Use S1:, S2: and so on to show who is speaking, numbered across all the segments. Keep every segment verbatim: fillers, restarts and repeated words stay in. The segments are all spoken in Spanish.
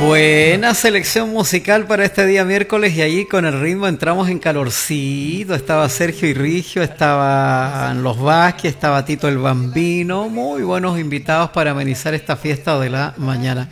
S1: Buena selección musical para este día miércoles y allí con el ritmo entramos en calorcito. Estaba Sergio Irrigio, estaban los Vázquez, estaba Tito el Bambino. Muy buenos invitados para amenizar esta fiesta de la mañana.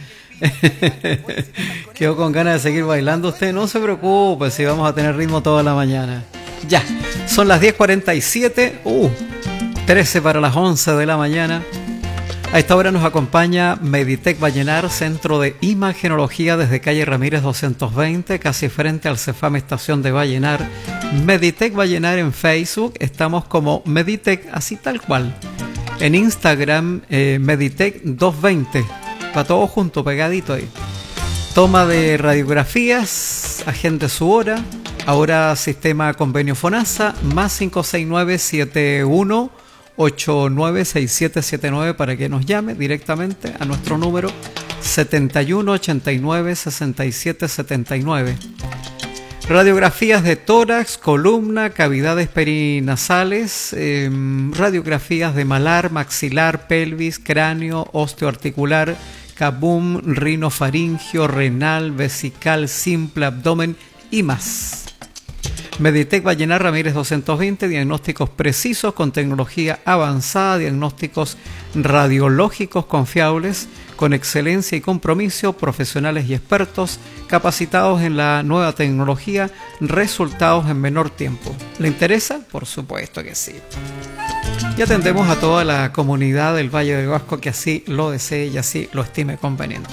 S1: Quedo con ganas de seguir bailando. Usted no se preocupe si vamos a tener ritmo toda la mañana. Ya, son las diez cuarenta y siete, uh, trece para las once de la mañana. A esta hora nos acompaña Meditec Vallenar, Centro de Imagenología, desde calle Ramírez doscientos veinte, casi frente al Cefam Estación de Vallenar. Meditec Vallenar en Facebook, estamos como Meditec, así tal cual. En Instagram, eh, Meditec doscientos veinte, para todo junto, pegadito ahí. Toma de radiografías, agende su hora, ahora sistema convenio FONASA, más cinco seis nueve siete uno ocho nueve seis siete siete nueve para que nos llame directamente a nuestro número setenta y uno ochenta y nueve sesenta y siete setenta y nueve. Radiografías de tórax, columna, cavidades perinasales, eh, radiografías de malar, maxilar, pelvis, cráneo, osteoarticular, cabum, rinofaringio, renal, vesical, simple, abdomen y más. Meditec Vallenar Ramírez doscientos veinte, diagnósticos precisos con tecnología avanzada, diagnósticos radiológicos confiables, con excelencia y compromiso, profesionales y expertos, capacitados en la nueva tecnología, resultados en menor tiempo. ¿Le interesa? Por supuesto que sí. Y atendemos a toda la comunidad del Valle del Huasco que así lo desee y así lo estime conveniente.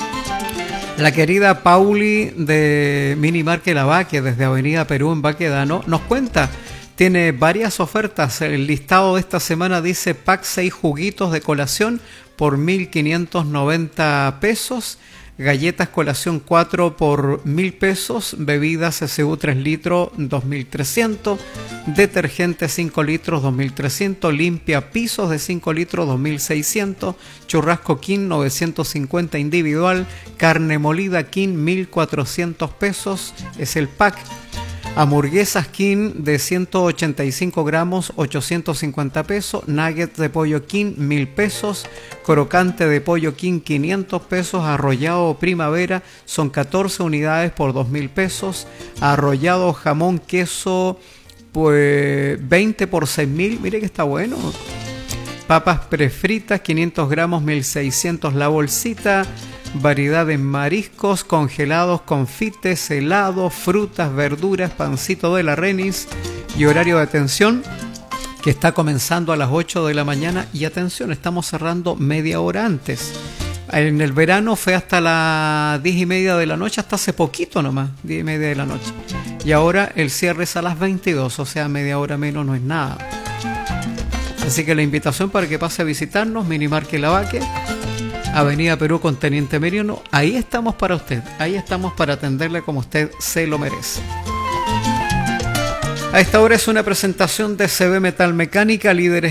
S1: La querida Pauli de Minimarket Lavaque desde Avenida Perú en Baquedano nos cuenta, tiene varias ofertas. El listado de esta semana dice pack seis juguitos de colación por mil quinientos noventa pesos, galletas colación cuatro por mil pesos, bebidas S U tres litros dos mil trescientos, detergente cinco litros dos mil trescientos, limpia pisos de cinco litros dos mil seiscientos, churrasco King novecientos cincuenta individual, carne molida King mil cuatrocientos pesos, es el pack. Hamburguesas King de ciento ochenta y cinco gramos, ochocientos cincuenta pesos. Nuggets de pollo King, mil pesos. Crocante de pollo King, quinientos pesos. Arrollado primavera, son catorce unidades por dos mil pesos. Arrollado jamón queso, pues veinte por seis mil. Mire que está bueno. Papas prefritas, quinientos gramos, mil seiscientos la bolsita. Variedad de mariscos, congelados, confites, helados, frutas, verduras, pancito de la Renis. Y horario de atención que está comenzando a las ocho de la mañana. Y atención, estamos cerrando media hora antes. En el verano fue hasta las diez y media de la noche, hasta hace poquito nomás, diez y media de la noche. Y ahora el cierre es a las veintidós, o sea, media hora menos no es nada. Así que la invitación para que pase a visitarnos, Minimarket Lavaque, Avenida Perú con Teniente Meriano, ahí estamos para usted, ahí estamos para atenderle como usted se lo merece. A esta hora es una presentación de C B Metal Mecánica, líderes